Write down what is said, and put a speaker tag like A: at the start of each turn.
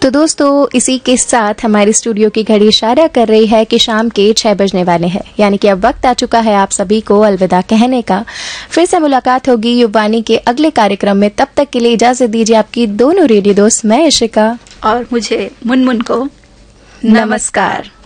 A: तो दोस्तों, इसी के साथ हमारी स्टूडियो की घड़ी इशारा कर रही है कि शाम के 6 बजने वाले हैं, यानी कि अब वक्त आ चुका है आप सभी को अलविदा कहने का। फिर से मुलाकात होगी युवानी के अगले कार्यक्रम में। तब तक के लिए इजाजत दीजिए आपकी दोनों रेडियो दोस्त, मैं इशिका
B: और मुझे मुनमुन को नमस्कार।